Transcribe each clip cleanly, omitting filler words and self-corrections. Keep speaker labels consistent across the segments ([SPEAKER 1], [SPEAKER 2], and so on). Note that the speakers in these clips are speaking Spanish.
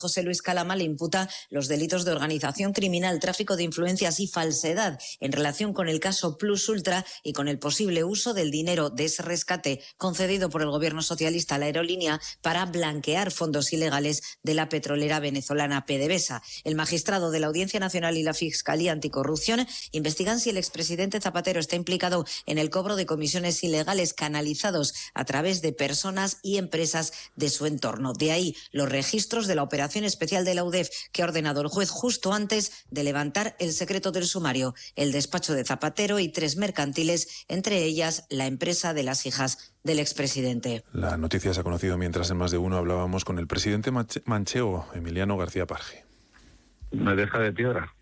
[SPEAKER 1] José Luis Calama le imputa los delitos de organización criminal, tráfico de influencias y falsedad en relación con el caso Plus Ultra y con el posible uso del dinero de ese rescate concedido por el gobierno socialista a la aerolínea para blanquear fondos ilegales de la petrolera venezolana PDVSA. El magistrado de la Audiencia Nacional y la Fiscalía Anticorrupción investigan si el expresidente Zapatero está implicado en el cobro de comisiones ilegales canalizados a través de personas y empresas de su entorno. De ahí los registros de la operación especial de la UDEF que ha ordenado el juez justo antes de levantar el secreto del sumario, el despacho de Zapatero y 3 mercantiles, entre ellas la empresa de las hijas del expresidente.
[SPEAKER 2] La noticia se ha conocido mientras en Más de Uno hablábamos con el presidente manchego, Emiliano García Parge.
[SPEAKER 3] Me deja de piedra,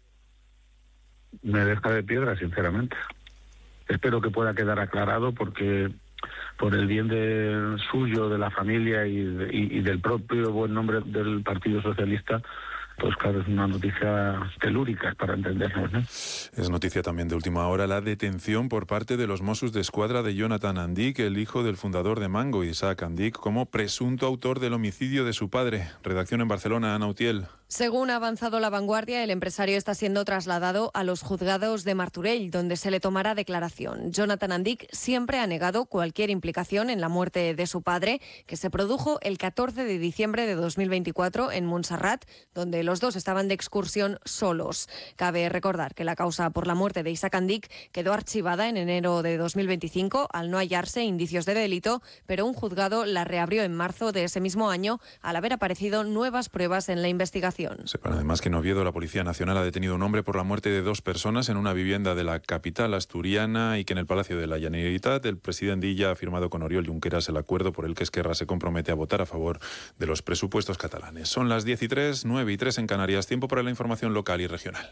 [SPEAKER 3] sinceramente. Espero que pueda quedar aclarado porque por el bien suyo, de la familia y del propio buen nombre del Partido Socialista, pues claro, es una noticia telúrica para entendernos, ¿no?
[SPEAKER 2] Es noticia también de última hora la detención por parte de los Mossos d'Esquadra de Jonathan Andic, el hijo del fundador de Mango, Isaac Andic, como presunto autor del homicidio de su padre. Redacción en Barcelona, Ana Utiel.
[SPEAKER 4] Según ha avanzado La Vanguardia, el empresario está siendo trasladado a los juzgados de Martorell, donde se le tomará declaración. Jonathan Andic siempre ha negado cualquier implicación en la muerte de su padre, que se produjo el 14 de diciembre de 2024 en Montserrat, donde los dos estaban de excursión solos. Cabe recordar que la causa por la muerte de Isaac Andic quedó archivada en enero de 2025 al no hallarse indicios de delito, pero un juzgado la reabrió en marzo de ese mismo año al haber aparecido nuevas pruebas en la investigación.
[SPEAKER 2] Sepan además que en Oviedo la Policía Nacional ha detenido a un hombre por la muerte de 2 personas en una vivienda de la capital asturiana y que en el Palacio de la Generalitat el presidente Illa ha firmado con Oriol Junqueras el acuerdo por el que Esquerra se compromete a votar a favor de los presupuestos catalanes. Son las 10:03, 9:03 en Canarias. Tiempo para la información local y regional.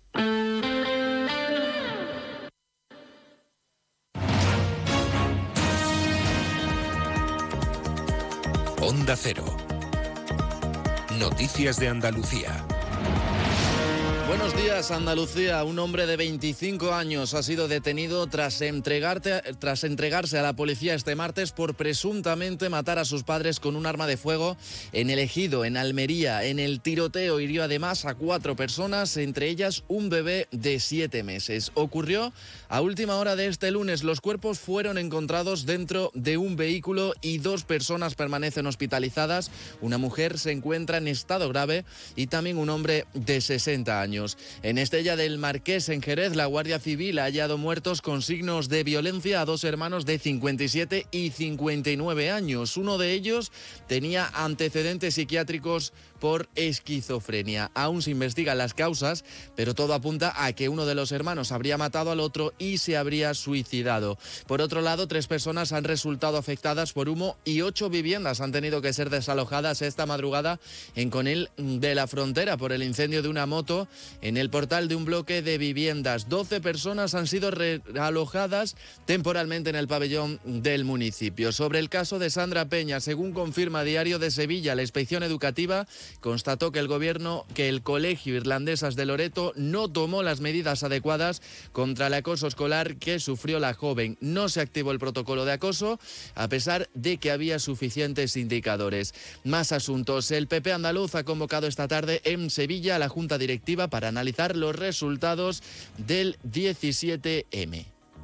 [SPEAKER 5] Onda Cero. Noticias de Andalucía.
[SPEAKER 6] Buenos días, Andalucía. Un hombre de 25 años ha sido detenido tras entregarse a la policía este martes por presuntamente matar a sus padres con un arma de fuego en El Ejido, en Almería. En el tiroteo hirió además a 4 personas, entre ellas un bebé de 7 meses. Ocurrió a última hora de este lunes. Los cuerpos fueron encontrados dentro de un vehículo y 2 personas permanecen hospitalizadas. Una mujer se encuentra en estado grave y también un hombre de 60 años. En Estella del Marqués, en Jerez, la Guardia Civil ha hallado muertos con signos de violencia a 2 hermanos de 57 y 59 años. Uno de ellos tenía antecedentes psiquiátricos por esquizofrenia. Aún se investigan las causas, pero todo apunta a que uno de los hermanos habría matado al otro y se habría suicidado. Por otro lado, 3 personas han resultado afectadas por humo y 8 viviendas han tenido que ser desalojadas esta madrugada en Conil de la Frontera por el incendio de una moto en el portal de un bloque de viviendas. 12 personas han sido realojadas temporalmente en el pabellón del municipio. Sobre el caso de Sandra Peña, según confirma Diario de Sevilla, la inspección educativa constató que el Colegio Irlandesas de Loreto no tomó las medidas adecuadas contra el acoso escolar que sufrió la joven. No se activó el protocolo de acoso, a pesar de que había suficientes indicadores. Más asuntos. El PP andaluz ha convocado esta tarde en Sevilla a la Junta Directiva para analizar los resultados del 17M.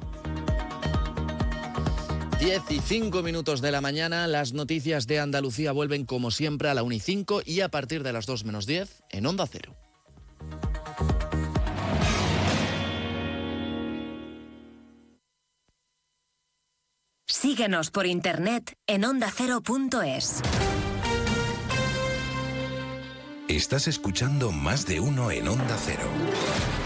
[SPEAKER 6] 15 minutos de la mañana, las noticias de Andalucía vuelven como siempre a la 1:05 y a partir de las 2 menos 10 en Onda Cero.
[SPEAKER 7] Síguenos por internet en ondacero.es.
[SPEAKER 5] Estás escuchando Más de Uno en Onda Cero.